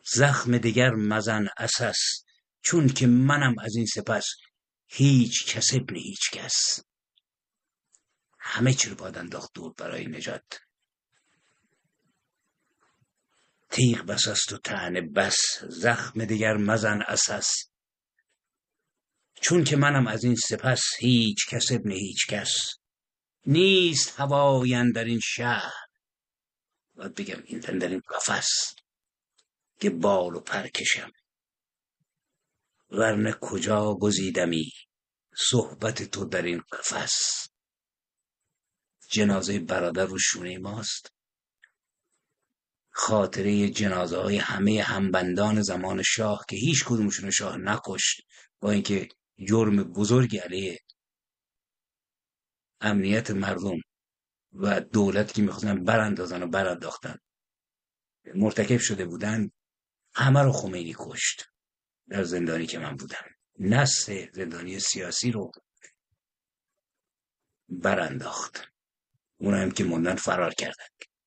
زخم دگر مزن عسس، چون که منم از این سپس هیچ کس ابن هیچ کس. همه چی رو باید انداخت دور برای نجات. تیغ بس است و طعنه بس، زخم دگر مزن عسس، چون که منم از این سپس هیچ کس ابن هیچ کس. نیست هوایی اندر این شهر، باید بگم این در این قفس، که بال و پر کشم. ورنه کجا گزیدمی صحبت تو در این قفس. جنازه برادر رو شونه ماست. خاطره جنازه های همه همبندان زمان شاه که هیچ کدومشون شاه نکشت، با اینکه جرم بزرگی علیه امنیت مردم و دولت که میخواستن براندازن و برانداختن مرتکب شده بودن، همه رو خمینی کشت. در زندانی که من بودم نسل زندانی سیاسی رو برانداخت، اون هم که موندن فرار کردن.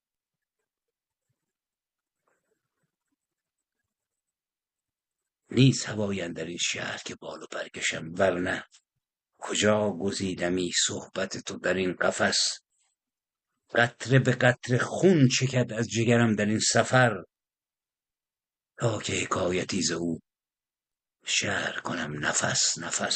نیست هوایی اندر این شهر که بال و پر کشم، ورنه کجا گزیدمی صحبت تو در این قفس. قطره به قطره خون چکد از جگرم در این سفر، تا که حکایتی ز او شعر کنم نفس نفس.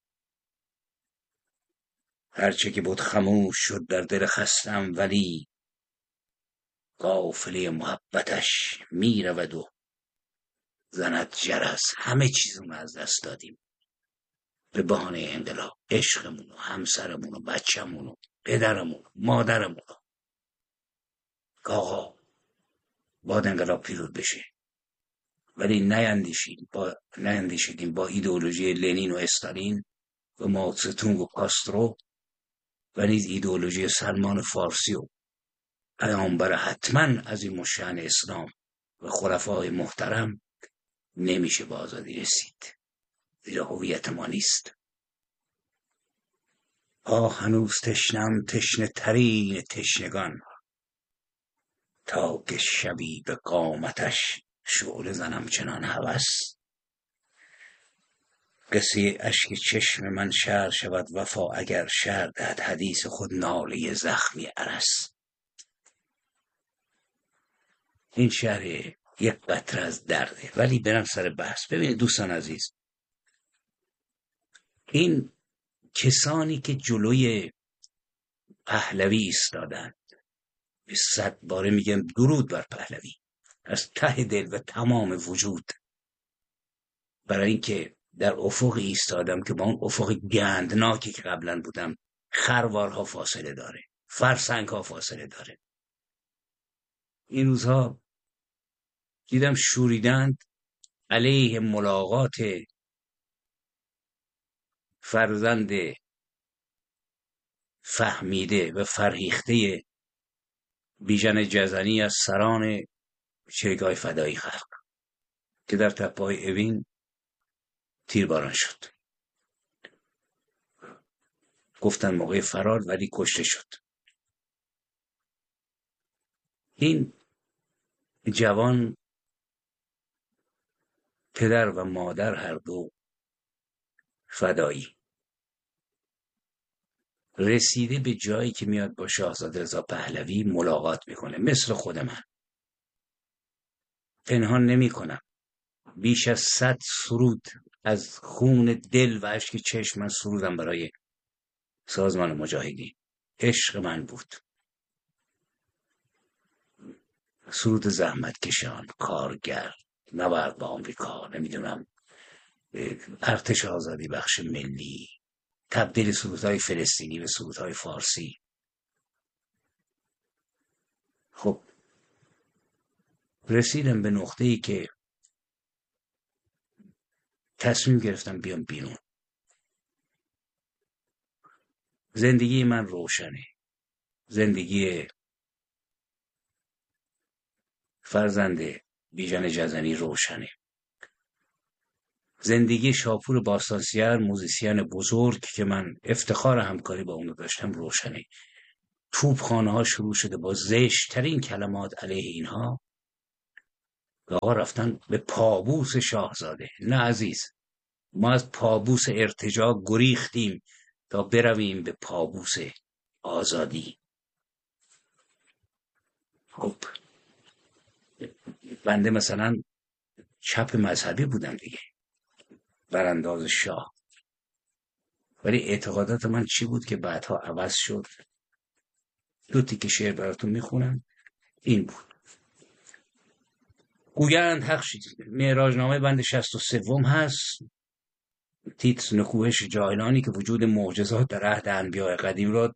هرچه که بود خموش شد در دل خستم، ولی قافله محبتش می رود و زند جرس. همه چیزمون از دست دادیم به بهانه انقلاب، عشقمون و همسرمون و بچه‌مون و پدرمون و مادرمون. آقا باید انقلاب پیروز بشه، ولی نیندیشیدیم با ایدئولوژی لنین و استالین و ماوتسه و کاسترو و نیز ایدئولوژی سلمان فارسی و پیامبر حتما از این مشعن اسلام و خلفای محترم نمیشه به آزادی رسید، زیرا هویت ما نیست. هنوز تشنم تشنه ترین تشنگان، تا که شبی به قامتش شعله زنم چنان هوس. قصه اشک چشم من شعر شود وفا، اگر شعر دهد حدیث خود ناله زخمی ارس. این شعر یک قطره از درده، ولی برم سر بحث. ببینید دوستان عزیز، این کسانی که جلوی پهلوی ایستادند، به 100 باره میگم درود بر پهلوی از ته دل و تمام وجود، برای اینکه در افق ایستادم که با اون افق گندناکی که قبلا بودم خروارها فاصله داره، فرسنگها فاصله داره. این روزها دیدم شوریدند علیه ملاقات فرزند فهمیده و فرهیخته بیژن جزنی از سران شیگاه فدایی خلق که در تپه‌های اوین تیرباران شد. گفتن موقع فرار ولی کشته شد. این جوان پدر و مادر هر دو فدایی، رسیده به جایی که میاد با شاهزاده رضا پهلوی ملاقات میکنه. مثل خود من پنهان نمی کنم، بیش از 100 سرود از خون دل و اشک چشم من سرودم برای سازمان مجاهدین. عشق من بود. سرود زحمت کشان، کارگر، نبرد با آمریکا، نمیدونم ارتش آزادی بخش ملی، تبدیل سرودهای فلسطینی به سرودهای فارسی. خب رسیدم به نقطه‌ای که تصمیم گرفتم بیام بیرون. زندگی من روشنه، زندگی فرزند بیژن جزنی روشنه، زندگی شاپور باستانسیر موزیسین بزرگ که من افتخار همکاری با اونو داشتم روشنه. توپخانه ها شروع شده با زشت ترین کلمات علیه اینها آقا رفتن به پابوس شاهزاده. نه عزیز، ما از پابوس ارتجاع گریختیم تا برویم به پابوس آزادی. خب بنده مثلا چپ مذهبی بودم دیگه، برانداز شاه، ولی اعتقادات من چی بود که بعدها عوض شد؟ دو تیکه شعر براتون میخونم. این بود: گویند حق معراجنامه بند 63 هست، تیتر نکوهش جاهلانی که وجود معجزات در عهد انبیاء قدیم را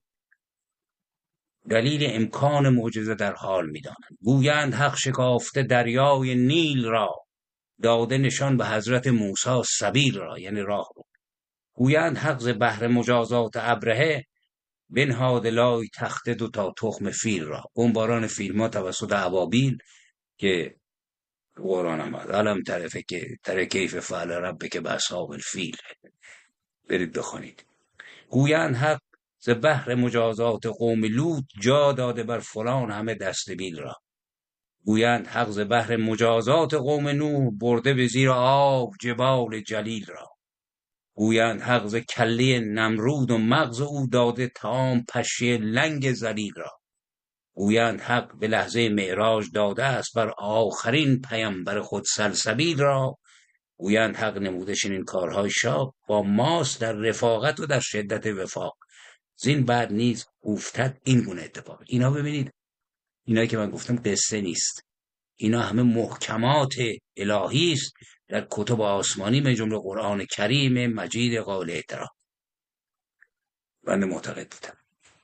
دلیل امکان معجزه در حال می‌دانند. گویند حق شکافته دریای نیل را، داده نشان به حضرت موسی سبیل را، یعنی راه رو. گویند حق ز بحر مجازات ابرهه، بنهاد لای تخت دو تا تخم فیل را. بمباران فیل‌ها توسط ابابیل که قرآن هم هست. علم طرفه که کیف فعل ربک باصحاب الفیل، برید بخونید. گویند حق ز بحر مجازات قوم لوط، جا داده بر فلان همه دست بیل را. گویند حق ز بحر مجازات قوم نوح، برده به زیر آب جبال جلیل را. گویند حق ز کله نمرود و مغز او، داده طعام پشه لنگ ذلیل را. گویند حق به لحظه معراج داده است بر آخرین پیامبر خود سلسبیل را. گویند حق نموده چنین کارهای شاه، با ماست در رفاقت و در شدت وفاق. زین بعد نیز افتد این گونه اتفاق. اینا ببینید، اینا که من گفتم قصه نیست، اینا همه محکمات الهی است در کتب آسمانی، من جمله قرآن کریم مجید قابل احترام. بنده معتقد بودم.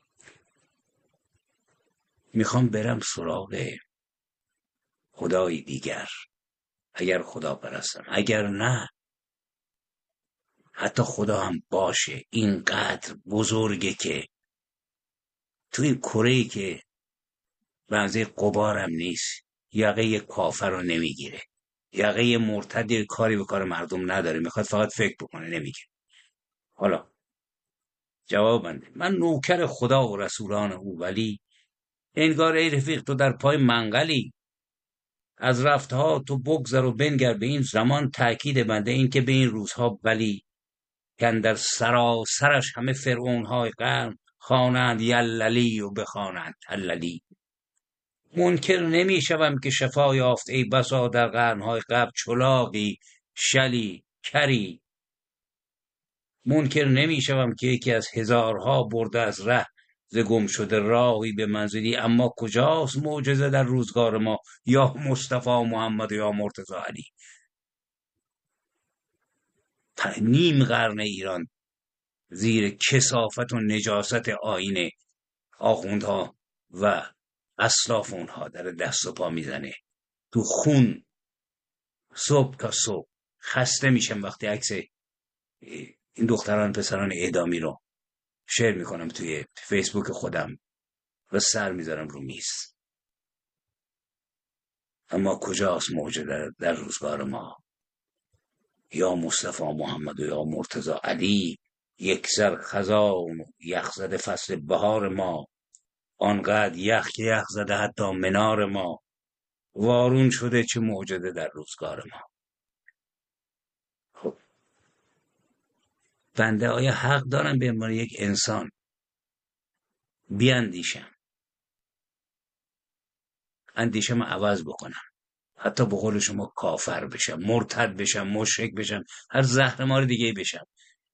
میخوام برم سراغ خدای دیگر، اگر خدا پرستم، اگر نه حتی خدا هم باشه، اینقدر بزرگه که تو این کره‌ای که بنزه قبارم نیست، یقه کافر رو نمیگیره، یقه مرتدی کاری به کار مردم نداره، میخواد فقط فکر بکنه، نمیگه. حالا جواب بنده: من نوکر خدا و رسولان او، ولی انگار ای رفیق تو در پای منقلی. از رفتها تو بگذر و بنگر به این زمان، تأکید بنده این که به این روزها ولی که در سراسرش همه فرعونهای قرن خوانند یللی و بخوانند تللی. منکر نمی شوم که شفا یافت ای بسا در قرنهای قبل چلاقی شلی کری. منکر نمی شوم که یکی از هزارها برده از ره، ز گم شده راهی به منزلی. اما کجاست معجزه در روزگار ما، یا مصطفی محمد یا مرتضی علی؟ نیم قرن ایران زیر کثافت و نجاست آیین آخوندها و اسلاف اونها در دست و پا میزنه، تو خون صبح تا صبح. خسته میشم وقتی عکس این دختران پسران اعدامی رو شیر میکنم توی فیسبوک خودم و سر میذارم رو میز. اما کجاست معجزه در روزگار ما؟ یا مصطفی محمد و یا مرتضی علی. یک سر خزان و یخ زده فصل بهار ما، آنقدر یخ که یخ زده حتی منار ما. وارون شده چه معجزه در روزگار ما. خب بنده آیا حق دارم به عنوان یک انسان بیاندیشم، اندیشم عوض بکنم، حتی به قول شما کافر بشم، مرتد بشم، مشرک بشم، هر زهرمار دیگه بشم،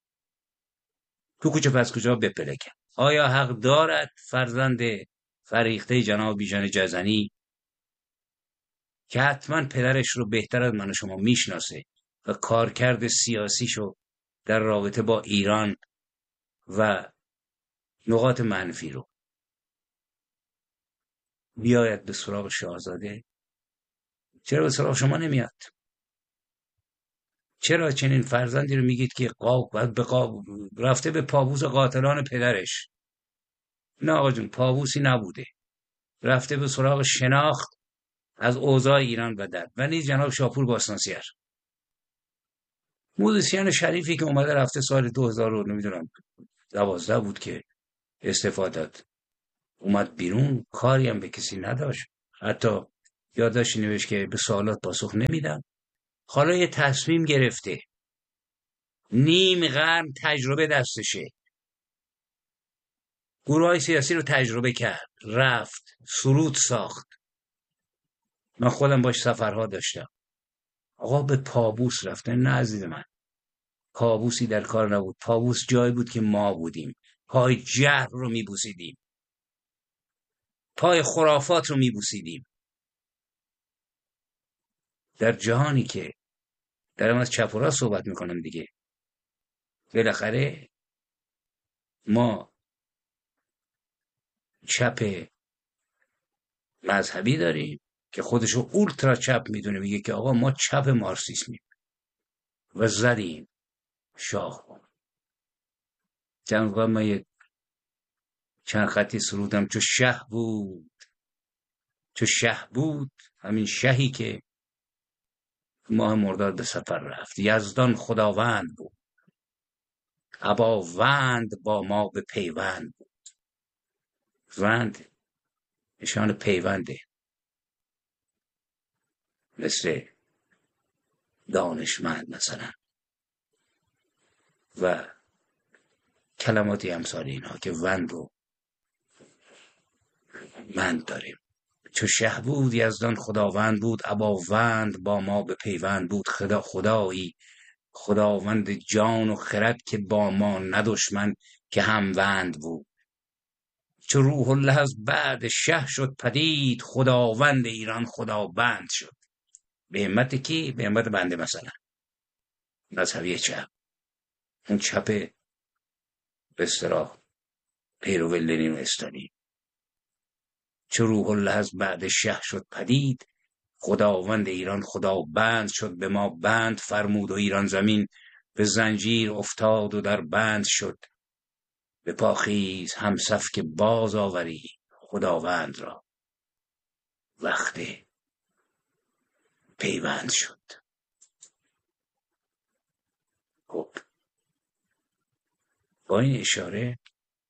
تو کوچه پس کجا بپلکم؟ آیا حق دارد فرزند فریخته جناب بیژن جزنی که حتما پدرش رو بهتر از من و شما میشناسه و کارکرد سیاسیشو در رابطه با ایران و نقاط منفی رو، بیاید به سراغ شاهزاده؟ چرا به سراغ شما نمیاد؟ چرا چنین فرزندی رو میگید که رفته به پابوس قاتلان پدرش؟ نه آقا جون، پابوسی نبوده، رفته به سراغ شناخت از اوضاع ایران و در و نیز جناب شاپور باستانسیر، موزیسین شریفی که اومده رفته سال 2012 بود که استفاده داد، اومد بیرون، کاری هم به کسی نداشت، حتی یادداشتی نوشت که به سوالات پاسخ نمیدم. حالا یه تصمیم گرفته، نیم قرن تجربه دستشه، گروه‌های سیاسی رو تجربه کرد، رفت سرود ساخت. من خودم باش سفرها داشتم. آقا به پابوس رفتن. نه عزیز من، پابوسی در کار نبود. پابوس جایی بود که ما بودیم، پای جهل رو میبوسیدیم، پای خرافات رو میبوسیدیم. در جهانی که دارم از چپ و راست صحبت میکنم دیگه، بالاخره ما چپ مذهبی داریم که خودشو اولترا چپ میدونه، میگه که آقا ما چپ مارکسیسمیم و زدیم شاه. چند من چند خطی سرودم. چو شه بود، چو شه بود، همین شهی که ماه مرداد به سفر رفت. یزدان خداوند بود، ابا وند با ما به پیوند بود. وند نشان پیونده، مثل دانشمند مثلا و کلماتی امثال اینها که وند و مند داریم. چو شه بود یزدان خداوند بود، ابا وند با ما به پیوند بود. خدایی خداوند جان و خرد که با ما نه دشمن که هموند بود. چو روح الله از بعد شه شد پدید، خداوند ایران خداوند شد. به همت کی؟ به همت بنده مثلا، مذهبی چپ، اون چپ به اصطلاح پیرو لنین و استالین. چو روح الله از بعد شه شد پدید، خداوند ایران خداوند شد. به ما بند فرمود و ایران زمین به زنجیر افتاد و در بند شد. به پاخیز همصف که باز آوری خداوند را، وقت پیوند شد. خب با این اشاره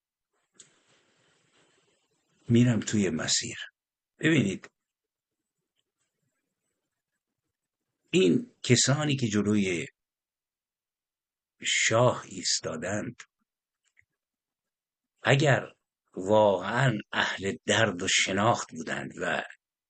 میرم توی مسیر. ببینید این کسانی که جلوی شاه ایستادند، اگر واقعا اهل درد و شناخت بودند و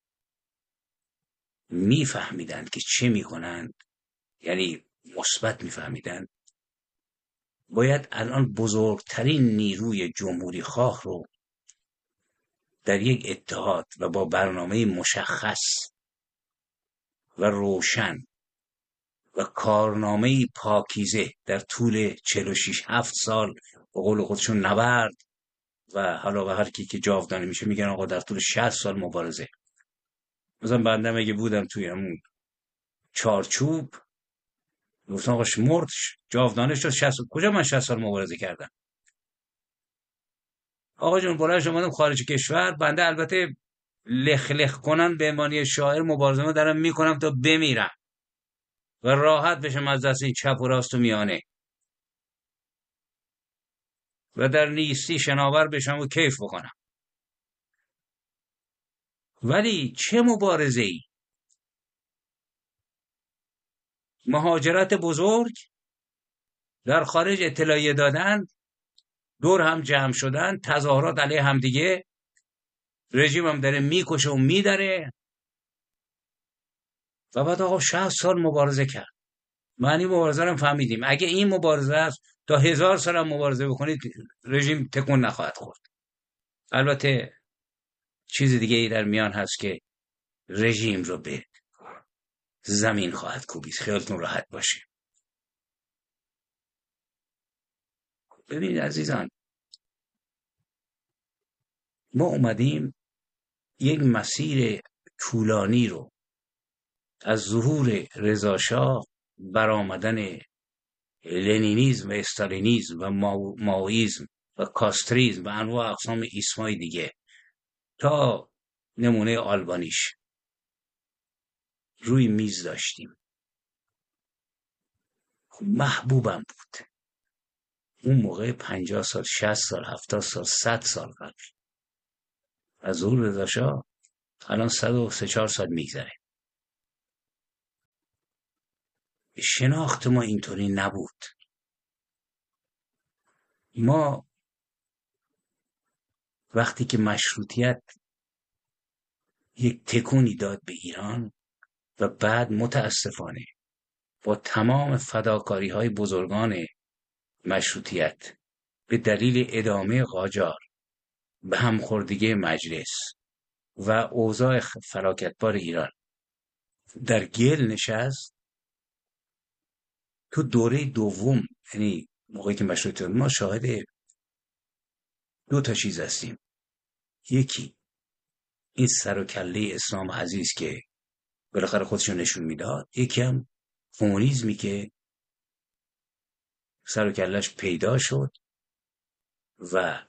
میفهمیدند که چه میکنند، یعنی مثبت میفهمیدند، باید الان بزرگترین نیروی جمهوری خواه رو در یک اتحاد و با برنامه مشخص و روشن و کارنامه پاکیزه در طول 46-7 سال به قول خودشون نبرد، و حالا به هر کی که جاودانه میشه میگن آقا در طول 60 سال مبارزه. مثلا بنده اگه بودم توی همون چارچوب گفتم آقا مرد جاودانه شد 60 سال. کجا من 60 سال مبارزه کردم؟ آقا جون بلند شدم خارج کشور، بنده البته لخ لخ کنن به معنی شاعر مبارزه دارم میکنم تا بمیرم و راحت بشم از دست این چپ و راست و میانه و در نیستی شناور بشم و کیف بکنم. ولی چه مبارزه ای؟ مهاجرت بزرگ، در خارج اطلاعیه دادن، دور هم جمع شدن، تظاهرات علیه همدیگه، رژیم هم داره میکشه و میدره و بعد آقا 60 سال مبارزه کرد. معنی مبارزه رو فهمیدیم. اگه این مبارزه است تا 1000 سال هم مبارزه بکنید رژیم تکون نخواهد خورد. البته چیز دیگه ای در میان هست که رژیم رو به زمین خواهد کوبید، خیالتون راحت باشه. ببینید عزیزان، ما اومدیم یک مسیر طولانی رو از ظهور رضا شاه، برآمدن لنینیسم و استالینیسم و مائویسم و کاستریسم و انواع اقسام ایسمای دیگه تا نمونه آلبانیش روی میز داشتیم. محبوبم بود اون موقع 50 سال 60 سال 70 سال 100 سال قبل از ظهور رضا شاه. الان 103-4 سال میگذره. شناخت ما اینطوری نبود. ما وقتی که مشروطیت یک تکونی داد به ایران و بعد متاسفانه با تمام فداکاری‌های بزرگان مشروطیت به دلیل ادامه قاجار به همخوردگی مجلس و اوضاع فلاکتبار ایران در گل نشست، تو دوره دوم، یعنی موقعی که مشروطیت، ما شاهد 2 چیز هستیم. یکی این سر و کله اسلام عزیز که بالاخره خودشو نشون میداد، یکی هم کمونیسمی که سر و کلهش پیدا شد و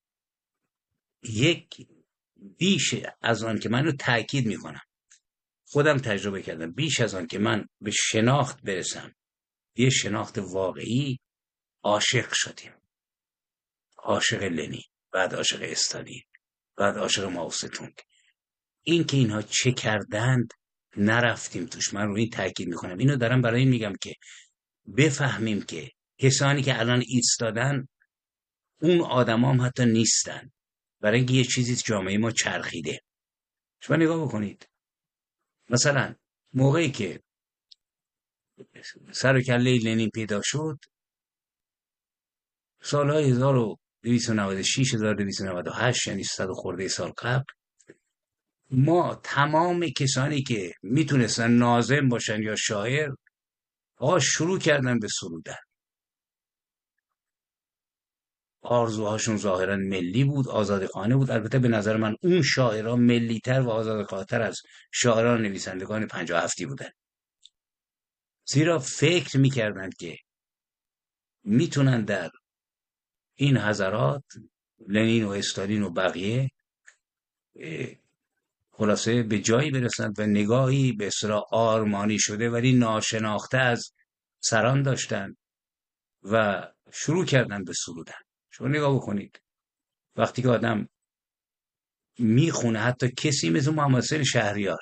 یک بیش از آن که من رو تأکید میکنم، خودم تجربه کردم، بیش از آن که من به شناخت برسم، یه شناخت واقعی، عاشق شدیم. عاشق لنین، بعد عاشق استالین، بعد عاشق ماوستونگ. این که اینها چه کردند نرفتیم توش. من رو این تاکید میکنم. اینو دارم برای این میگم که بفهمیم که کسانی که الان ایستادن اون آدما هم حتی نیستن، برای اینکه یه چیزی جامعه ما چرخیده. شما نگاه بکنید، مثلا موقعی که سر و کله لنین پیدا شد، سالهای 1296 1298، یعنی 100 خورده سال قبل، ما تمام کسانی که میتونستن ناظم باشن یا شاعر، شروع کردن به سرودن. آرزوهاشون ظاهرا ملی بود، آزادخانه بود. البته به نظر من اون شاعران ملی‌تر و آزادخواه‌تر از شاعران نویسندگان 57 بودن، زیرا فکر میکردند که میتونن در این حضرات، لنین و استالین و بقیه، خلاصه به جایی برسند و نگاهی به اصطلاح آرمانی شده ولی ناشناخته از سران داشتن و شروع کردن به سرودن. شما نگاه بکنید، وقتی که آدم میخونه، حتی کسی مثل محمد حسین شهریار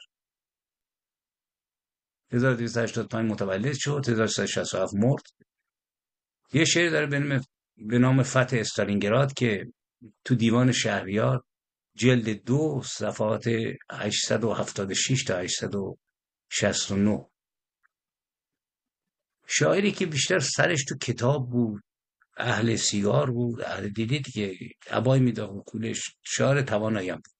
1285 متولد شد، 1367 مرد، یه شعر داره به نام فتح استالینگراد که تو دیوان شهریار جلد 2 صفحات 876 تا 869، شاعری که بیشتر سرش تو کتاب بود، اهل سیگار بود، اهل دیدید که عبای میداخت و کولش، شاعر تواناییم بود.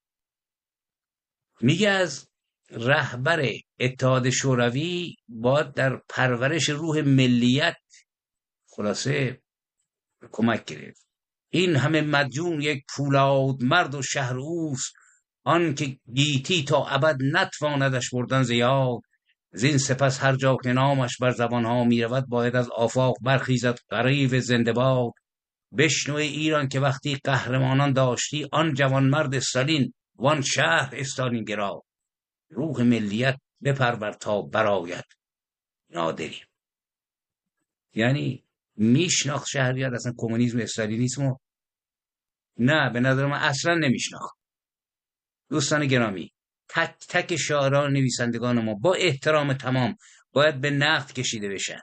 میگه از رهبر اتحاد شوروی باید در پرورش روح ملیت خلاصه کمک گرفت. این همه مدیون یک پولاد مرد و شهر اوست، آن که گیتی تا ابد نتواندش بردن ز یاد. زین سپس هر جا که نامش بر زبانها می رود، باید از آفاق برخیزد غریو زنده باد. بشنو ایران که وقتی قهرمانان داشتی، آن جوان مرد استالین وان شهر استالینگراد. روح ملیت بپرور تا برآید نادری. یعنی میشناخت شهریار اصلا کمونیسم و استالینیسمو؟ نه، به نظر من اصلا نمیشناخت. دوستان گرامی، تک تک شاعران نویسندگان ما با احترام تمام باید به نقد کشیده بشن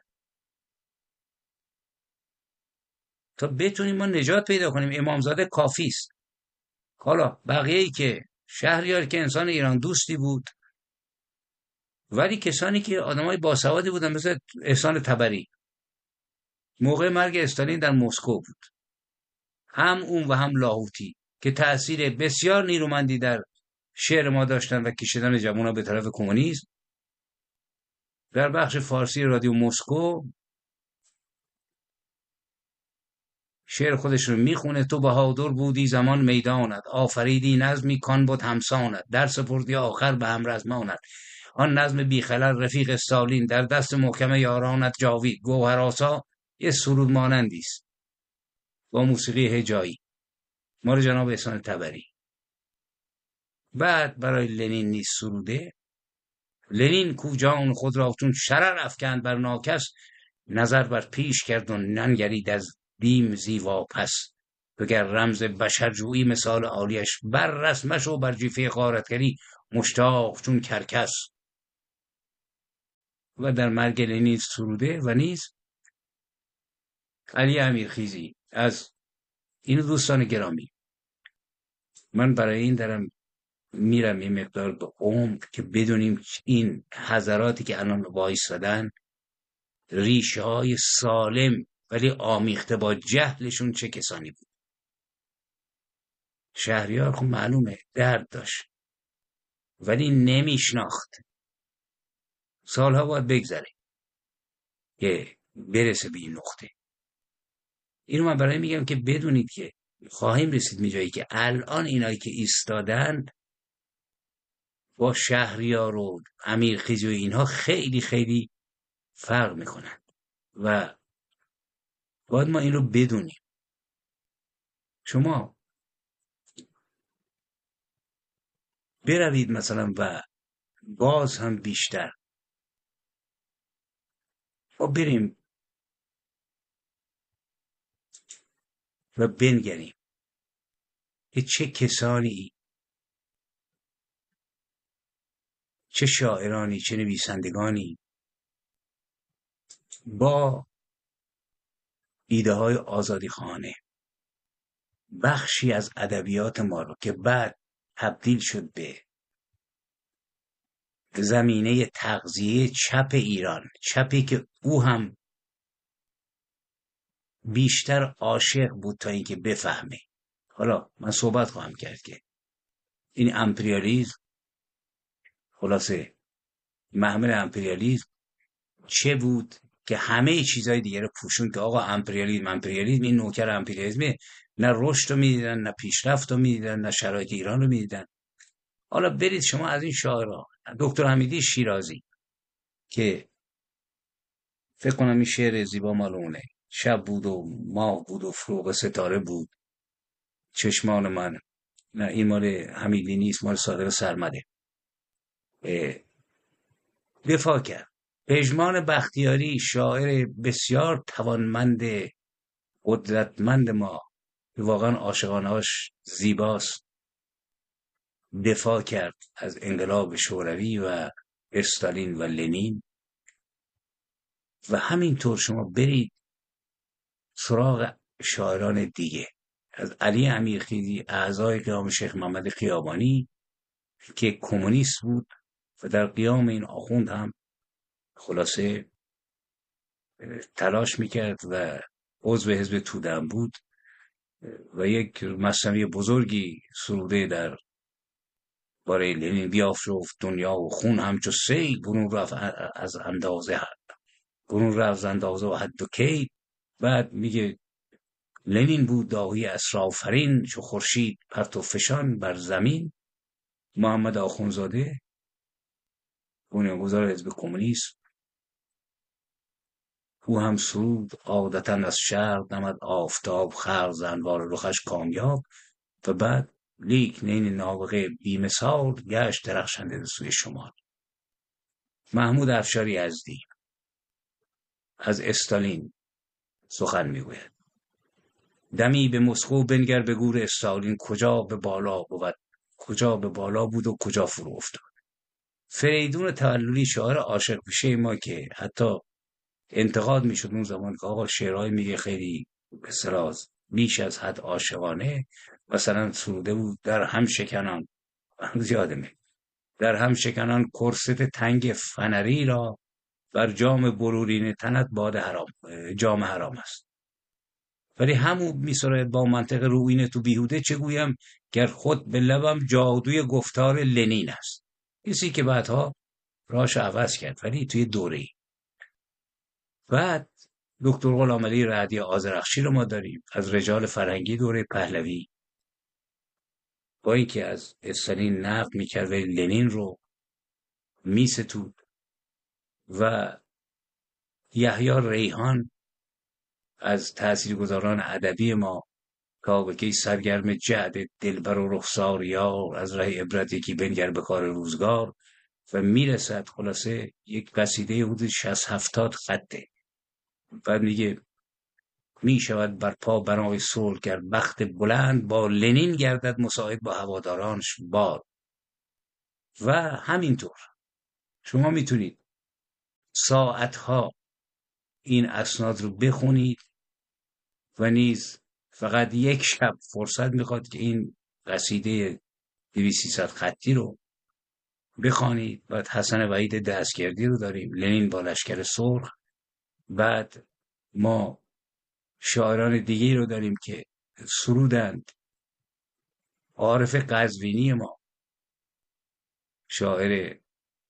تا بتونیم ما نجات پیدا کنیم. امامزاده کافی است. حالا بقیه‌ای که شهریار که انسان ایران دوستی بود، ولی کسانی که آدمای باسوادی بودن مثل احسان طبری، موقع مرگ استالین در مسکو بود، هم اون و هم لاهوتی که تأثیر بسیار نیرومندی در شعر ما داشتن و کشیدن جوونا به طرف کمونیسم. در بخش فارسی رادیو مسکو شعر خودش رو میخونه: تو بهادر بودی زمان میدانت، آفریدی نظمی کان بود همسانت، در سپردی آخر به هم رزمانت. آن نظم بیخلل رفیق استالین، در دست محکم یارانت جاوید. گوهرآسا یه سرود مانندی است با موسیقی هجایی مال جناب احسان طبری. بعد برای لنین نیز سروده: لنین کو جان خود را چون شرر افکند بر ناکس، نظر بر پیش کرد و ننگرید از دیم زیوا پس. وگر رمز بشرجویی مثال عالیش، بر رسمش و بر جیفه غارتگری مشتاق چون کرکس. و در مرگ لنین سروده و نیز علی امیرخیزی از این دوستان گرامی، من برای این دارم میرم یه مقدار به عمق که بدونیم این حضراتی که الان وایسادن ریشه های سالم ولی آمیخته با جهلشون چه کسانی بود. شهریار خب معلومه درد داشت ولی نمیشناخت. سالها باید بگذره که برسه به این نقطه. اینو من برای میگم که بدونید که خواهیم رسید به جایی که الان اینایی که ایستادند با شهریار و امیرخیزی و اینها خیلی خیلی فرق میکنند و باید ما این رو بدونیم. شما بروید مثلا و باز هم بیشتر ما بریم و بنگریم که چه کسانی، چه شاعرانی، چه نویسندگانی با ایده های آزادی خانه بخشی از ادبیات ما رو که بعد تبدیل شد به زمینه تغذیه چپ ایران، چپی که او هم بیشتر عاشق بود تا اینکه بفهمه. حالا من صحبت خواهم کرد که این امپریالیسم، خلاصه محمل امپریالیسم چه بود که همه چیزهای دیگه رو پوشون که آقا امپریالیسم این نوکر امپریالیسمه. نه رشد رو میدیدن، نه پیشرفت رو میدیدن، نه شرایط ایران رو میدیدن. حالا برید شما از این شاعرها، دکتر حمیدی شیرازی که فکر کنم این شعر زیبا مالونه، شب بود و ماه بود و فروغ ستاره بود چشمان من، نه این مال حمیدی نیست، مال صادق سرمده. دفاع کرد. پژمان بختیاری شاعر بسیار توانمند قدرتمند ما که واقعا عاشقانه‌اش زیباست، دفاع کرد از انقلاب شوروی و استالین و لنین. و همینطور شما برید سراغ شاعران دیگه، از علی امیرخیزی، اعضای قیام شیخ محمد خیابانی که کمونیست بود و در قیام این آخوند هم خلاصه تلاش میکرد و عضو حزب توده بود و یک مثنوی بزرگی سروده در باره لنین، بیافشفت دنیا و خون همچو سیل، برون رفت از اندازه و حد و کید. بعد میگه لنین بود داهی اسرافرین، چو خورشید پرتو فشان بر زمین. محمد آخوندزاده بنیانگذار حزب کمونیست، او هم سرود عادتاً از شرق نمد آفتاب، خلق ز انوار رخش کامیاب. و بعد لیک نین نابغه بیمثال، گشت درخشنده سوی شمال. محمود افشار یزدی از استالین سخن میگوید: دمی به مسکو بنگر به گور استالین، کجا به بالا بود و کجا فرو افتاد. فریدون توللی شاعر عاشق پیشه ما که حتی انتقاد میشد اون زمان که آقا شعرهای میگه خیلی به اصطلاح بیش از حد عاشقانه، مثلا سروده بود در هم شکنان، یادمه، در هم شکنان کرست تنگ فنری را، بر جام برورین تنت باد حرام، جام حرام است. ولی همون میسراید با منطق روینه تو بیهوده چه گویم، گر خود به لبم جادوی گفتار لنین است. کسی که بعدها راش عوض کرد ولی توی دوره‌ای. بعد دکتر غلامعلی رعدی آذرخشی رو ما داریم از رجال فرهنگی دوره پهلوی، با اینکه از استالین نقد میکرد ولی لنین رو میستود. و یحیی ریحان از تاثیرگذاران ادبی ما که سرگرم جعد دلبر و رخسار یار، از ره عبرت یکی بنگر به کار روزگار. و میرسد خلاصه یک قصیده حدود 60-70 خطه. بعد میگه می شود بر پا بنای صلح گر بخت بلند با لنین گردد مساعد با هوادارانش بار. و همینطور شما میتونید ساعتها این اسناد رو بخونید و نیز فقط یک شب فرصت میخواد که این قصیده 200-300 خطی رو بخوانید. بعد حسن وحید دستگردی رو داریم، لنین با لشکر سرخ. بعد ما شاعران دیگه رو داریم که سرودند. عارف قزوینی ما، شاعر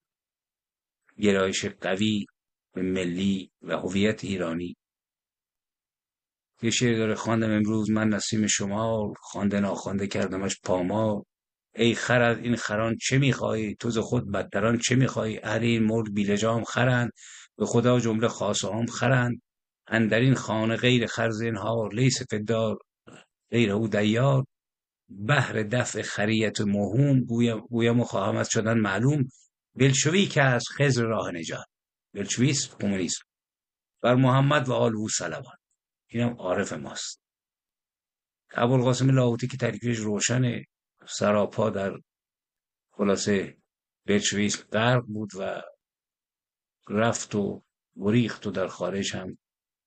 گرایش قوی به ملی و هویت ایرانی، یه شعر داره: خواندم امروز من نسیم شما، خوانده ناخوانده کردمش پامال. ای خر از این خران چه میخوایی، تو ز خود بدتران چه میخوایی. اهل این ملک بیلجام خرند، به خدا جمله خاصه هم خرند. اندر این خانه غیر خر زنهار، لیس فی الدار غیر او دیار. بهر دفع خریت موهوم، گویم و خواهم از شدن معلوم. بلشوی که از خضر راه نجات، بلشویسم کمونیسم، بر محمد و آل او صلوات. اینم عارف ماست. ابوالقاسم لاهوتی که تکلیفش روشنه، سراپا در خلاصه بلشویسم غرق بود و رفت و گریخت و در خارج هم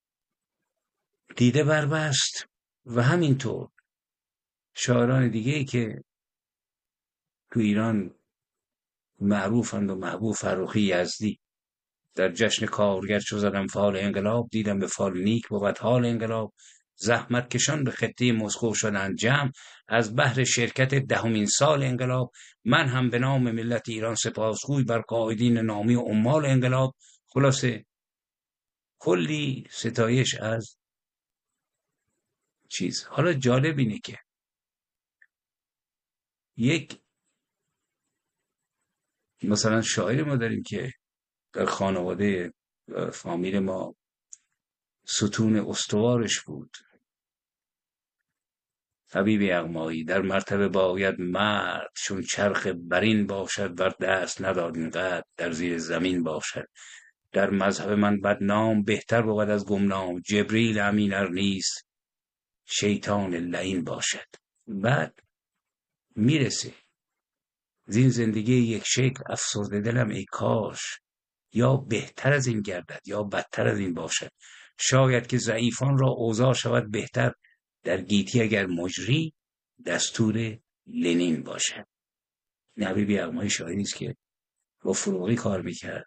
دیده بربست. و همینطور شاعران دیگه‌ای که تو ایران معروفند و محبوب، فرخی یزدی: در جشن کارگر چو زدم فال انقلاب، دیدم به فال نیک بود حال انقلاب. زحمت کشان به خطه مسکو شدند جمع، از بهر شرکت 10مین سال انقلاب. من هم به نام ملت ایران سپاسگوی، بر قائدین نامی و عمال انقلاب. خلاصه کلی ستایش از چیز. حالا جالب اینه که یک مثلا شاعری ما داریم که در خانواده فامیل ما ستون استوارش بود، حبیب یغمایی: در مرتبه باید مرد چون چرخ برین باشد، بر دست نداد اینقدر در زیر زمین باشد. در مذهب من بدنام بهتر بود از گمنام، جبریل امین ار نیست شیطان لعین باشد. بعد میرسه زین زندگی یک شکل افسرده دلم ای کاش، یا بهتر از این گردد یا بدتر از این باشد. شاید که ضعیفان را اوضاع شود بهتر، در گیتی اگر مجری دستور لنین باشد. حبیب یغمایی شاعری است که با فروغی کار میکرد،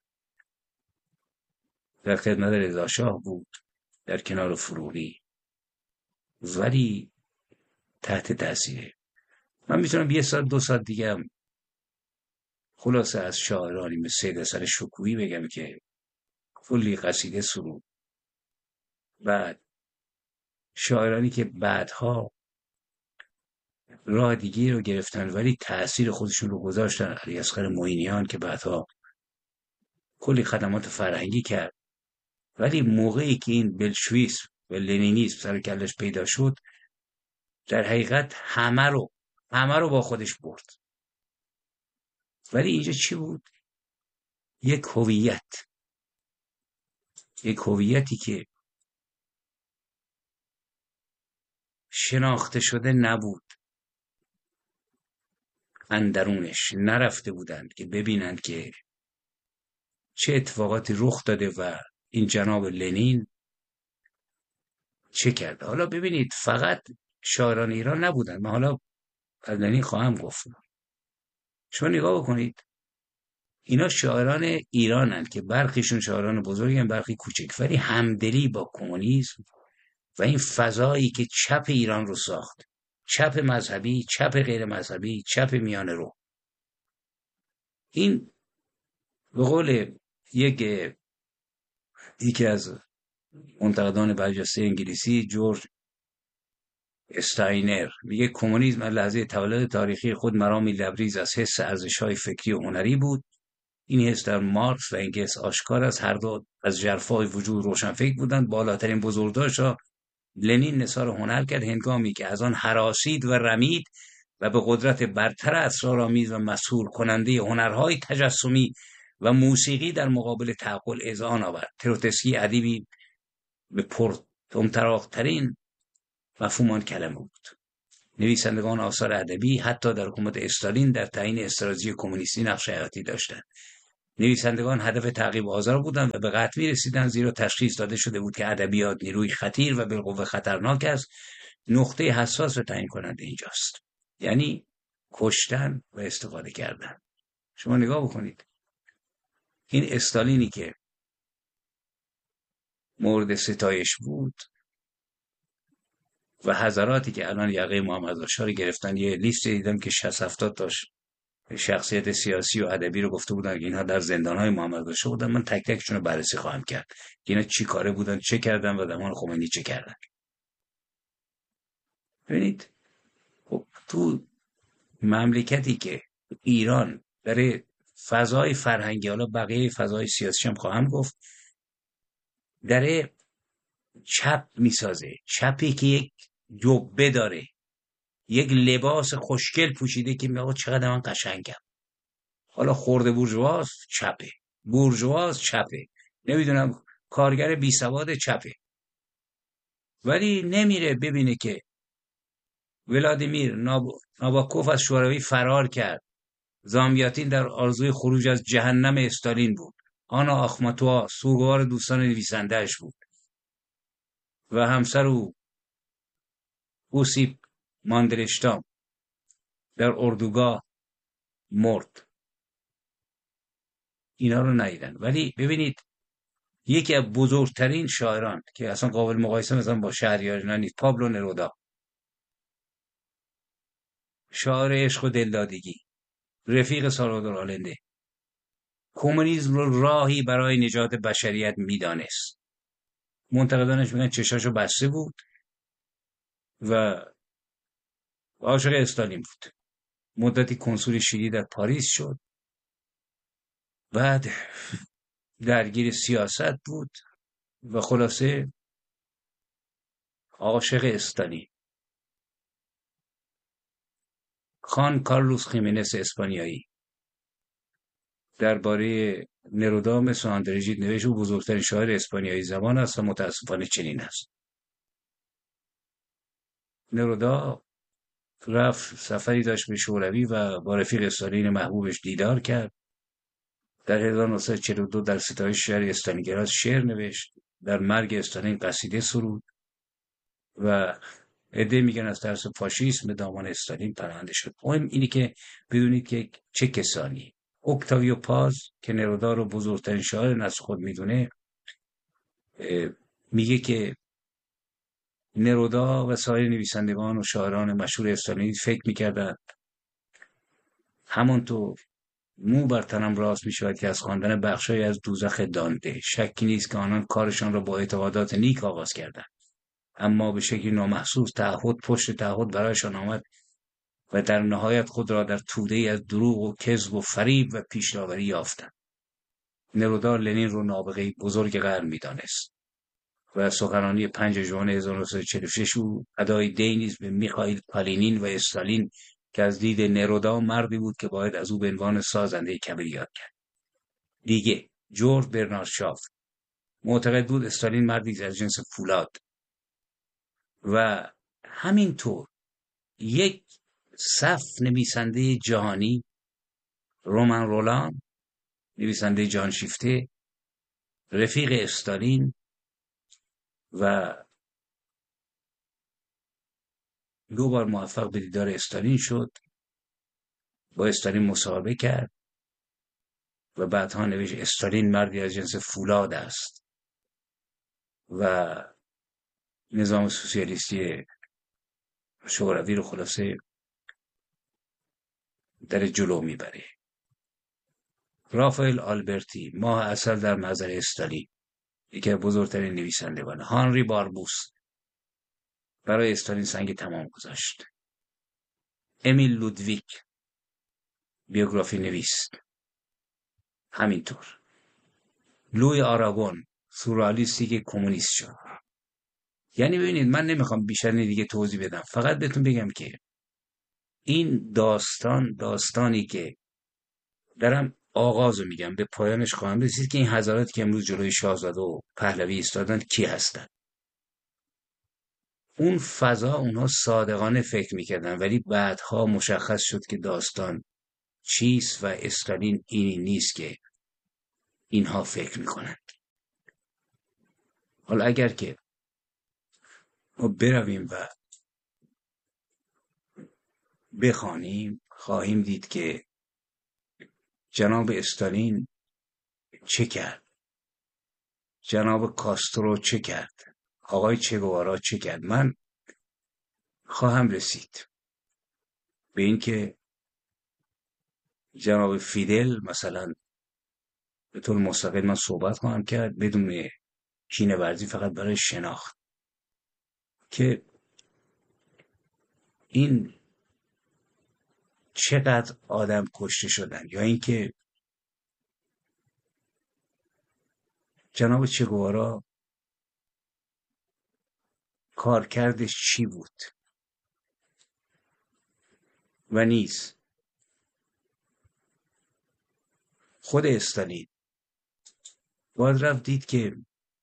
در خدمت رضا شاه بود در کنار فروغی، ولی تحت تاثیره. من میتونم 1 ساعت 2 ساعت دیگه هم خلاصه از شاعرانی مثل سید حسن شکویی بگم که کلی قصیده سرود. بعد شاعرانی که بعدها راه دیگه رو گرفتن ولی تأثیر خودشون رو گذاشتن، علی اصغر معینیان که بعدها کلی خدمات فرهنگی کرد، ولی موقعی که این بلشویسم و لنینیسم سر کلش پیدا شد، در حقیقت همه رو با خودش برد. ولی اینجا چی بود؟ یک هویتی که شناخته شده نبود، اندرونش نرفته بودند که ببینند که چه اتفاقاتی رخ داده و این جناب لنین چه کرده. حالا ببینید فقط شاعران ایران نبودند، من حالا از لنین خواهم گفت. شما نگاه بکنید، اینا شاعران ایرانند که برخیشون شاعران بزرگن، برخی کوچک، ولی همدلی با کمونیسم و این فضایی که چپ ایران رو ساخت، چپ مذهبی، چپ غیر مذهبی، چپ میانه رو. این به قول یکی از منتقدان برجسته انگلیسی، جورج استاینر، میگه کمونیسم از لحظه تولد تاریخی خود مرامی لبریز از حس ارزش‌های فکری و هنری بود. این حس در مارکس و انگلس آشکار است، هر دو از ژرفای وجود روشنفکر بودند. بالاترین بزرگداشت را لنین نثار هنر کرد، هنگامی که از آن هراسید و رمید و به قدرت برتر اسرارآمیز و مسحور کننده هنرهای تجسمی و موسیقی در مقابل تعقل اذعان آورد. تروتسکی ادیبی به پر طمطراق‌ترین مفهوم آن کلمه بود. نویسندگان آثار ادبی حتی در حکومت استالین در تعیین استراتژی کمونیستی نقش حیاتی داشتند. نویسندگان هدف تعقیب آزار بودند و به قطع می‌رسیدند، زیرا تشخیص داده شده بود که ادبیات نیروی خطیر و بالقوه خطرناک است. نقطه حساس و تعیین کننده اینجاست، یعنی کشتن و استفاده کردن. شما نگاه بکنید، این استالینی که مورد ستایش بود و حضراتی که الان یقه محمدرضا رو گرفتن، یه لیست دیدم که 60-70 تاش شخصیت سیاسی و ادبی رو گفته بودن که اینها در زندان‌های محمدرضا بودن. من تک تکشون رو بررسی خواهم کرد که اینا چی کاره بودن، چه کردن و زمان خمینی چه کردن. ببینید خب تو مملکتی که ایران برای فضای فرهنگی، حالا بقیه فضای سیاسی هم خواهم گفت، داره چپ میسازه، چپی که یک جبه داره، یک لباس خوشگل پوشیده که میگه چقدر من قشنگم. حالا خورده بورژواز چپه، بورژواز چپه، نمیدونم کارگر بی سواد چپه، ولی نمیره ببینه که ولادیمیر ناباکوف از شوروی فرار کرد. زامیاتین در آرزوی خروج از جهنم استالین بود. آنا آخماتوا سوگوار دوستان نویسنده‌اش بود و همسر او اوسیپ ماندلشتام در اردوگاه مرد. اینا رو ندیدن. ولی ببینید یکی از بزرگترین شاعران که اصلا قابل مقایسه مثلا با شهریار نیست، پابلو نرودا، شاعر عشق و دلدادگی، رفیق سالوادور آلنده، کمونیسم رو راهی برای نجات بشریت میدانست. منتقدانش میگن چشاشو بسته بود و عاشق استالین بود. مدتی کنسول شیلی در پاریس شد، بعد درگیر سیاست بود و خلاصه عاشق استالین. خان کارلوس خیمنس اسپانیایی درباره نرودا مثل آندرژید نوشت او بزرگترین شاعر اسپانیایی زمان است و متاسفانه چنین است. نرودا رفت سفری داشت به شوروی و با رفیق استالین محبوبش دیدار کرد. در 1942 در ستایش شهر استالینگراد شعر نوشت، در مرگ استالین قصیده سرود و عده میگن از ترس فاشیسم به دامان استالین پناهنده شد. مهم اینی که بدونید که چه کسانی. اوکتاویو پاز که نرودا رو بزرگترین شاعر نسل خود میدونه، میگه که نرودا و سایر نویسندگان و شاعران مشهور استالینی فکر میکردند همونطور مو بر تنم راست میشود که از خواندن بخشای از دوزخ دانته. شکی نیست که آنان کارشان را با اعتقادات نیک آغاز کردند، اما به شکلی نامحسوس تعهد پشت تعهد برایشان آمد و در نهایت خود را در توده‌ای از دروغ و کذب و فریب و پیش‌داوری یافتند. نرودا لنین رو نابغه‌ای بزرگ قرن می‌دانست و سخنرانی 5 ژوئن 1946 او ادای دی نیز به میخائیل کالینین و استالین که از دید نرودا مردی بود که باید از او به عنوان سازنده کبیر یاد کرد. دیگه جورج برنارد شاو معتقد بود استالین مردی از جنس فولاد و همینطور یک صف نویسنده جهانی، رومن رولان نویسنده جهان شیفته، رفیق استالین و 2 بار موفق به دیدار استالین شد، با استالین مصاحبه کرد و بعدها نوشت استالین مردی از جنس فولاد است و نظام سوسیالیستی شوروی رو خلاصه در جلو میبره. رافائل آلبرتی ماه عسل در محضر استالین، یکی از بزرگترین نویسندگان. هانری باربوس برای استالین سنگ تمام گذاشت. امیل لودویک بیوگرافی نویس همینطور. لوی آراگون سورئالیستی که کمونیست شد. یعنی ببینید من نمیخوام بیشتر دیگه توضیح بدم، فقط بهتون بگم که این داستانی که دارم آغازو میگم به پایانش خواهم رسید که این حضراتی که امروز جلوی شاهزاده و پهلوی ایستادن کی هستن. اون فضا اونها صادقانه فکر میکردن، ولی بعدها مشخص شد که داستان چیست و استالین اینی نیست که اینها فکر میکنند. حالا اگر که ما برویم و بخوانیم خواهیم دید که جناب استالین چه کرد، جناب کاسترو چه کرد، آقای چه گوارا چه کرد. من خواهم رسید به این که جناب فیدل مثلا به طور مستقل من صحبت خواهم کرد بدون کینه ورزی، فقط برای شناخت که این چقدر آدم کشته شدن، یا اینکه جناب چه گوارا کارکردش چی بود و نیز خود استالین باید رفت دید که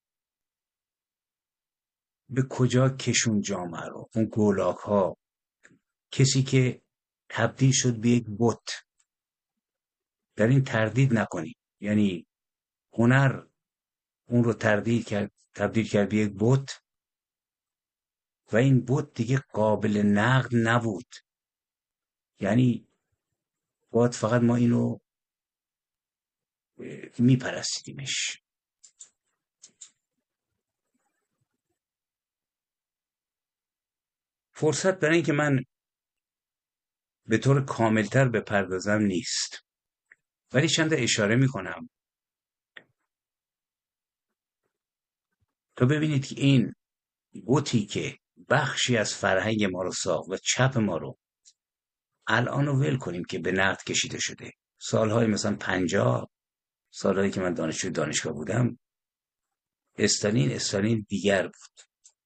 به کجا کشون جامعه رو، اون گولاک ها، کسی که تبدیل شد به یک بت. در این تردید نکنید، یعنی هنر اون رو تبدیل کرد به یک بت و این بت دیگه قابل نقد نبود. یعنی باید فقط ما اینو میپرستیدیمش. فرصت برای این که من به طور کاملتر بپردازم نیست، ولی چند اشاره میکنم تا ببینید که این بتی که بخشی از فرهنگ ما رو ساخت و چپ ما رو الان رو ول کنیم که به نقد کشیده شده. سالهای مثلا 50، سالهایی که من دانشجوی دانشگاه بودم، استالین دیگر بود.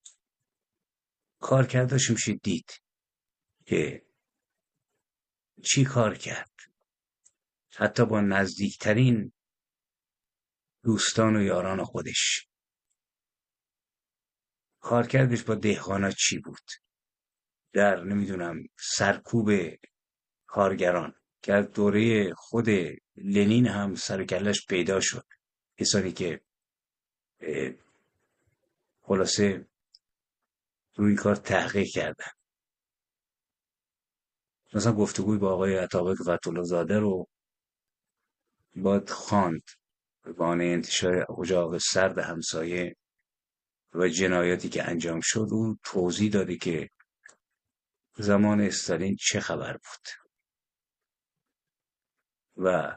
کار کرداش میشه دید که چی کار کرد، حتی با نزدیکترین دوستان و یاران خودش. کارکردش با دهقانا چی بود، در نمیدونم سرکوب کارگران که از دوره خود لنین هم سرکلش پیدا شد، کسانی که خلاصه روی این کار تحقیق کردن. مثلا گفتگوی با آقای عطابک فتح‌الله زاده رو باید خواند به بهانه انتشار اجاق سرد همسایه و جنایاتی که انجام شد. او توضیح داده که زمان استالین چه خبر بود و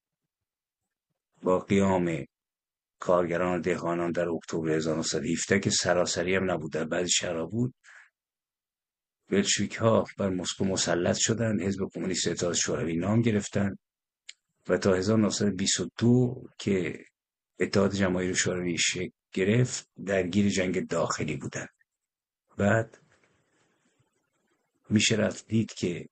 با قیام کارگران و دهقانان در اکتبر 1917 که سراسری هم نبود، در بعضی شهرها بود، بلشویک ها بر مسکو مسلط شدند، حزب کمونیست اتحاد شوروی نام گرفتند و تا 1922 که اتحاد جماهیر شوروی شکل گرفت درگیر جنگ داخلی بودند. بعد میشه رفت دید که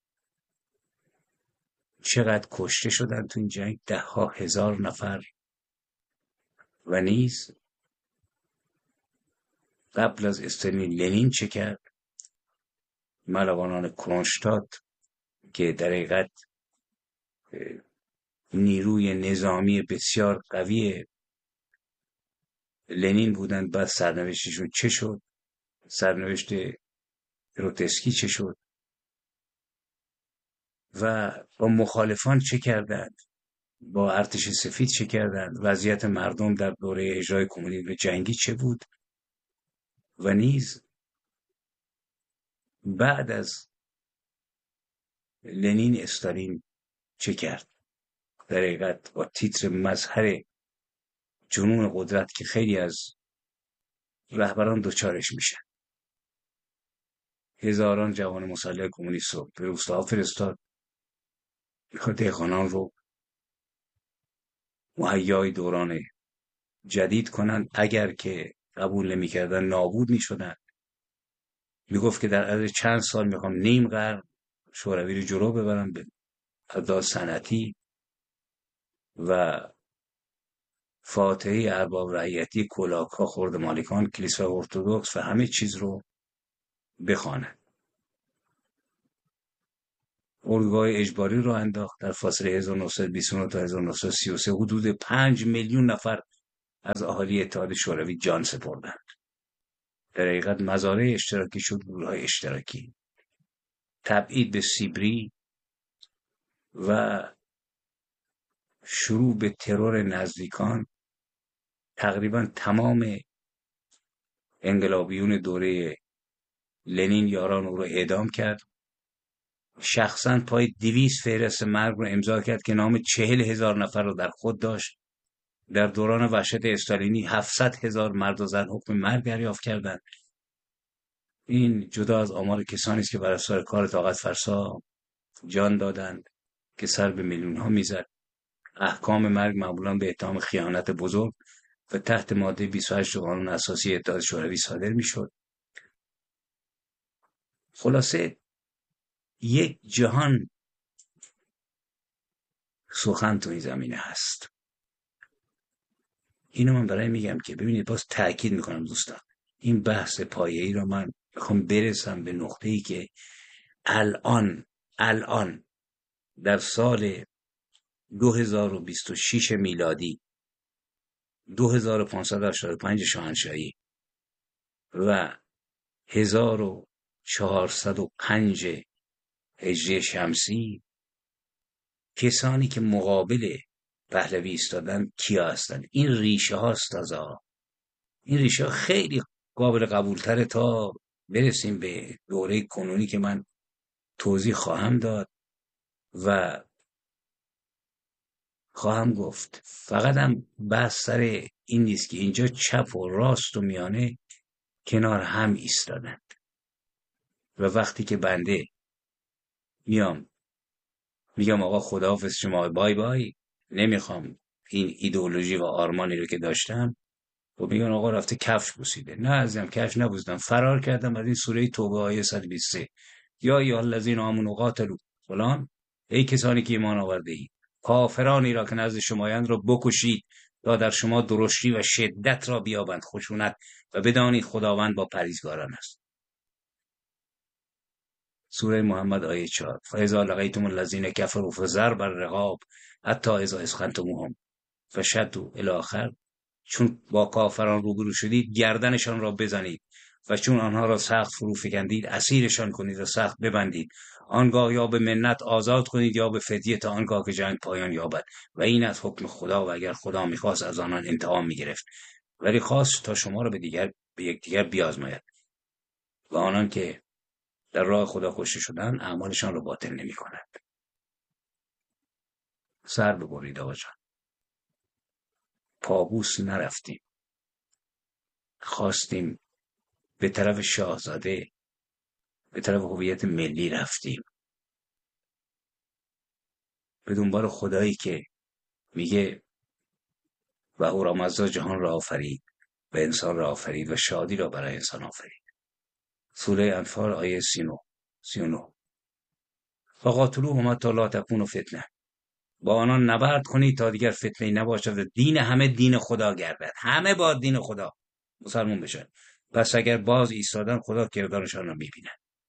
چقدر کشته شدن تو این جنگ، 10,000 نفر. و نیز قبل از استالین لنین چه کرد؟ ملوانان کرونشتاد که در حقیقت نیروی نظامی بسیار قوی لنین بودند، بعد سرنوشتشون چه شد؟ سرنوشت تروتسکی چه شد؟ و با مخالفان چه کردند؟ با ارتش سفید چه کردند؟ وضعیت مردم در دوره اجرای کمونیسم جنگی چه بود؟ و نیز بعد از لنین استالین چه کرد؟ در حقیقت با تیتر مظهر جنون قدرت که خیلی از رهبران دوچارش میشن. هزاران جوان مسلح کمونیست رو به روستاها فرستاد، دهقانان رو مهیای دوران جدید کنند. اگر که قبول نمی‌کردن نابود می‌شدن. میگفت که در عرض چند سال میخوام نیم قرن شوروی رو جلو ببرم به اعداد صنعتی و فاتحه ارباب رعیتی، کلاه‌ها، خرد مالکان، کلیسا ارتدوکس و همه چیز رو بخواند. اردوگاه اجباری رو انداخت. در فاصله 1929 تا 1933 حدود 5 میلیون نفر از اهالی اتحاد شوروی جان سپردند. در حقیقت مزارع اشتراکی شد گروه‌های اشتراکی. تبعید به سیبری و شروع به ترور نزدیکان. تقریبا تمام انقلابیون دوره لنین یاران او را اعدام کرد. شخصا پای 200 فهرست مرگ رو امضا کرد که نام 40,000 نفر رو در خود داشت. در دوران وحشت استالینی 700,000 مرد و زن حکم مرگ دریافت کردند. این جدا از آمار کسانی است که بر اثر کار طاقت فرسا جان دادند که سر به میلیون ها میزد. احکام مرگ معمولا به اتهام خیانت بزرگ و تحت ماده 28 قانون اساسی اتحاد شوروی صادر میشد. خلاصه یک جهان سخن تو این زمینه هست. اینو من برای میگم که ببینید، باز تأکید میکنم دوستان، این بحث پایه‌ای را من میخوام برسم به نقطه‌ای که الان در سال 2026 میلادی 2585 شاهنشاهی و 1405 هجری شمسی کسانی که مقابل پهلوی ایستادن کیا هستن؟ این ریشه هاست. تازه این ریشه ها خیلی قابل قبول تره تا برسیم به دوره کنونی که من توضیح خواهم داد و خواهم گفت. فقط هم بحث سر این نیست که اینجا چپ و راست و میانه کنار هم ایستادند و وقتی که بنده میگم آقا خداحافظ شما، بای بای، نمیخوام این ایدئولوژی و آرمانی رو که داشتم، و میگن آقا رفته کفش پوسیده. نه عزیزم، کفش نپوسیدم، فرار کردم از این سوره توبه آیه 123 یا ایها الذین آمنوا قاتلوا فلان، ای کسانی که ایمان آورده اید کافرانی را که نزد شمایند را بکشید تا در شما درشتی و شدت را بیابند خشونت و بدانید خداوند با پرهیزگاران است. سوره محمد آیه 4 فاذا لقیتم الذین کفروا فضرب الرقاب حتی اذا اثخنتموهم فشدوا الی آخر. چون با کافران روبرو شدید گردنشان را بزنید و چون آنها را سخت فرو فکندید اسیرشان کنید و سخت ببندید. آنگاه یا به منت آزاد کنید یا به فدیه تا آنگاه که جنگ پایان یابد و این از حکم خدا و اگر خدا میخواست از آنان انتقام میگرفت ولی خواست تا شما را به یکدیگر بیازماید و آنان که در راه خدا کشته شدند اعمالشان را باطل نمی‌کند. سر ببرید آقا جان، پابوس نرفتیم، خواستیم به طرف شاهزاده، به طرف هویت ملی رفتیم، به دنبال خدایی که میگه و او رمضا جهان را آفرید و انسان را آفرید و شادی را برای انسان آفرید. سوره انفال آیه 39 فقاتلوهم حتی لا تکون فتنه، با آنان نبرد کنید تا دیگر فتنه‌ای نباشد و دین همه دین خدا گردد. همه با دین خدا مسلمان بشن. پس اگر باز ایستادن خدا کردارشان را میبیند.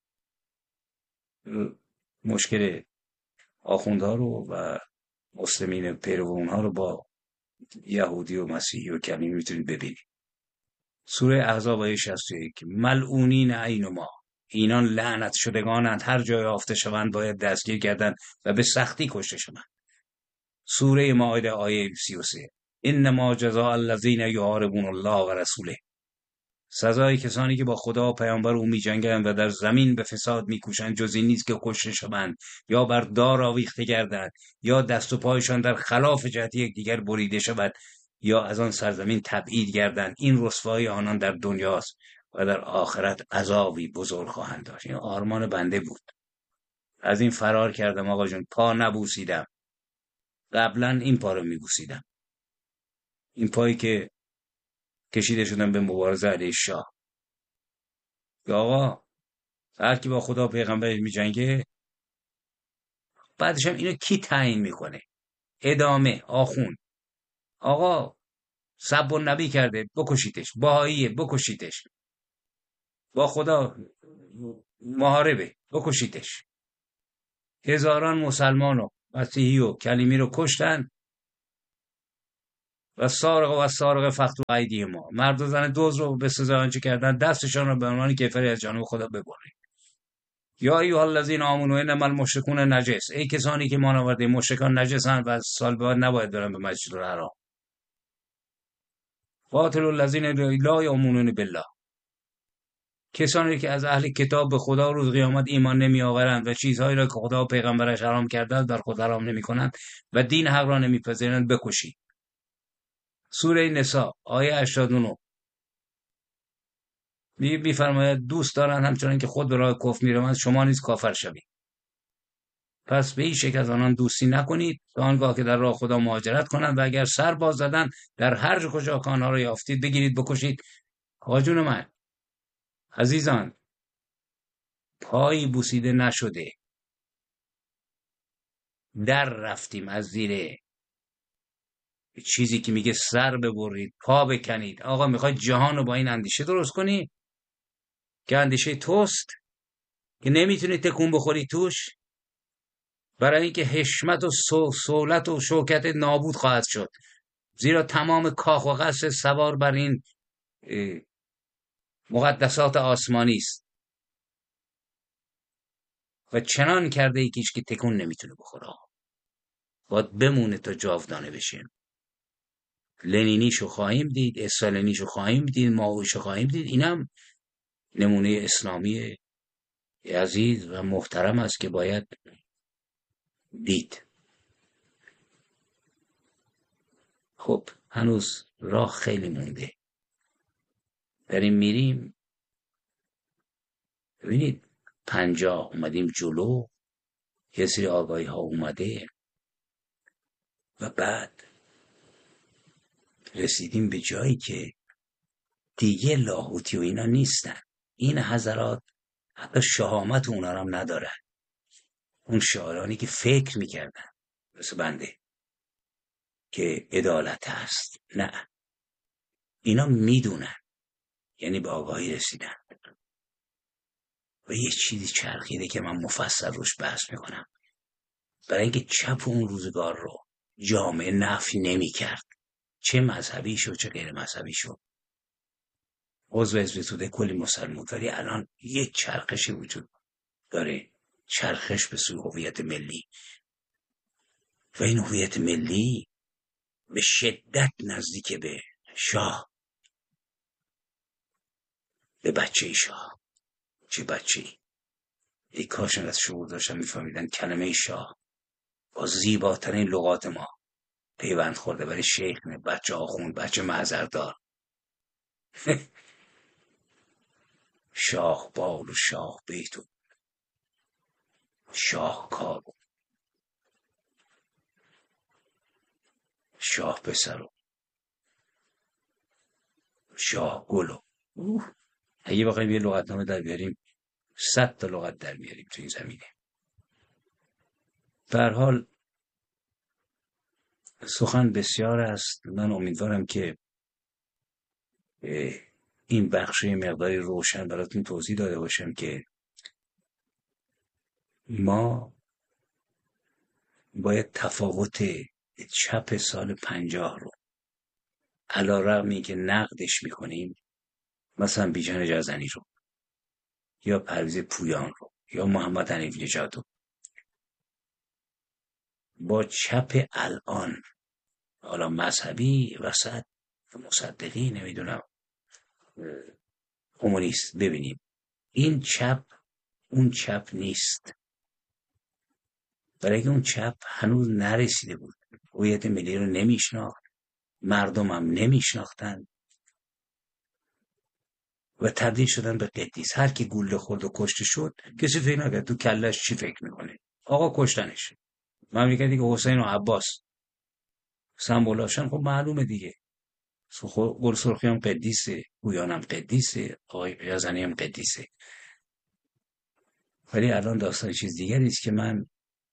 مشکل آخوندها رو و مسلمین پیرو اونها رو با یهودی و مسیحی و کمی میتونید ببینید. سوره احزاب آیه 61 ملعونین اینما، اینان لعنت شدگانند، هر جای یافته شوند باید دستگیر گردند و به سختی کشته شوند. سوره مائده آیه 33 انما جزاء الذین یحاربون الله و رسوله، سزای کسانی که با خدا و پیامبر او می‌جنگند و در زمین به فساد می‌کوشند جز این نیست که کشته شوند یا بر دار آویخته گردند یا دست و پایشان در خلاف جهت یکدیگر بریده شود یا از آن سرزمین تبعید گردند. این رسوایی آنان در دنیاست و در آخرت عذابی بزرگ خواهند داشت. این آرمان بنده بود. از این فرار کردم آقا جون، پا نبوسیدم. قبلا این پا رو میبوسیدم، این پایی که کشیده شدن به مبارزه علیه شاه. یا آقا هر کی با خدا پیغمبرش میجنگه، بعدش هم اینو کی تعیین میکنه؟ ادامه آخوند. آقا سب النبی کرده بکشیدش، بهاییه بکشیدش، با خدا محاربه، بکشیدش. هزاران مسلمان و مسیحی و کلیمی رو کشتن و سارق فقط ایدی ما، مرد و زن دوز رو به سزای آنچه کردن دستشان رو به عنوان کفری از جانب خدا ببرید. یا ایها الذین آمنوا انما المشرکون نجس، ای کسانی که ایمان آورده مشرکان نجسن و از سال بعد نباید برن به مسجد الحرام. قاتلوا الذین لا یؤمنون بالله، کسانی که از اهل کتاب به خدا و روز قیامت ایمان نمی آورند و چیزهایی را که خدا و پیغمبرش حرام کردند بر خود حرام نمی کنند و دین حق را نمی پذیرند بکشید. سوره نساء آیه 89 می‌فرماید دوست دارند همچنان که خود به راه کفر می‌روند شما نیز کافر شوید. پس به هیچ یک از آنان دوستی نکنید تا آنگاه که در راه خدا مهاجرت کنند و اگر سر باز زدند در هر کجا که آنها را یافتید بگیرید بکشید. آقاجون من عزیزان، پایی بوسیده نشده در رفتیم از زیر چیزی که میگه سر ببرید پا بکنید. آقا میخوای جهان رو با این اندیشه درست کنی که اندیشه توست که نمیتونی تکون بخوری توش، برای اینکه حشمت و سهولت و شوکت نابود خواهد شد، زیرا تمام کاخ و قصر سوار بر این مقدسات آسمانی است و چنان کرده یکیش که تکون نمیتونه بخوره. باید بمونه تا جاودانه بشه. لنینیشو خواهیم دید، استالینیشو خواهیم دید، مائویشو خواهیم دید. اینم نمونه اسلامی عزیز و محترم است که باید دید. خب هنوز راه خیلی مونده، داریم میریم. ببینید 50 اومدیم جلو، یه سری آگاهی ها اومده و بعد رسیدیم به جایی که دیگه لاهوتی و اینا نیستن. این حضرات حتی شهامت اونا هم ندارن. اون شاعرانی که فکر میکردن مثل بنده که عدالت هست، نه، اینا میدونن، یعنی به آگاهی رسیدن. و یه چیزی چرخیده که من مفصل روش بحث میکنم. برای اینکه چپ اون روزگار رو جامعه نفی نمی کرد، چه مذهبی شد چه غیر مذهبی شد، عضو حزب توده کلی مسلمان، ولی الان یه چرخشی وجود داره، چرخش به سوی هویت ملی. و این هویت ملی به شدت نزدیک به شاه، به بچه شاه. چه بچه‌ای؟ ای کاش از شعور داشتن میفهمیدن کلمه شاه با زیباترین لغات ما پیوند خورده. برای شیخ نه، بچه آخوند، بچه معذردار. شاه بال و شاه بیت و شاه کار و شاه پسر و شاه گل و اگه بخوایم یه لغتنامه در بیاریم 100 تا لغت در میاریم تو این زمینه. به هر حال سخن بسیار است. من امیدوارم که این بخش مقداری روشن براتون توضیح داده باشم که ما باید تفاوت چپ سال 50 رو علی‌رغمی که نقدش میکنیم، مثلا بیژن جازنی رو یا پرویز پویان رو یا محمد حنیف نژاد رو، با چپ الان، حالا مذهبی وسط مصدقی نمیدونم کمونیست، ببینیم این چپ اون چپ نیست. برای که اون چپ هنوز نرسیده بود، هویت ملی رو نمیشناخت، مردم هم نمیشناختن و تبدیل شدن به قدیس. هر کی گوله خورد و کشته شد کسی فکر نکرد تو کلش چی فکر میکنه، آقا کشتنش. مملکتی که حسین و عباس سمبولاشن، خب معلومه دیگه، گل سرخی هم قدیسه، گویان هم قدیسه، آقای یزنی هم قدیسه. ولی الان داستان چیز دیگری است که من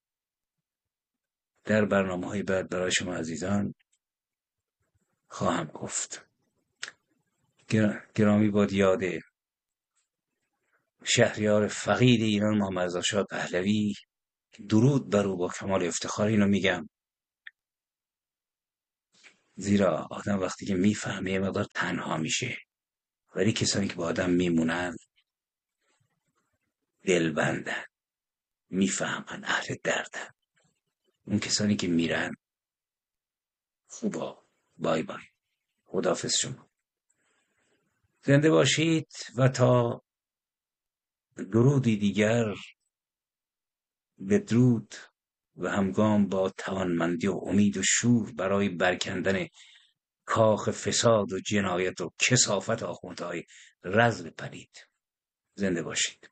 در برنامه‌های بعد برای شما عزیزان خواهم گفت. گرامی باد یاد شهریار فقید ایران محمد رضا شاه پهلوی، درود بر او با کمال افتخار اینو میگم، زیرا آدم وقتی که میفهمه یه مقدار تنها میشه، ولی کسانی که با آدم میمونن دلبندن، میفهمن، اهل دردن. اون کسانی که میرن خوبا، بای بای، خداحافظ شما. زنده باشید و تا درودی دیگر، بدرود و همگام با توانمندی و امید و شور برای برکندن کاخ فساد و جنایت و کثافت آخوندهای رذل پلید. زنده باشید.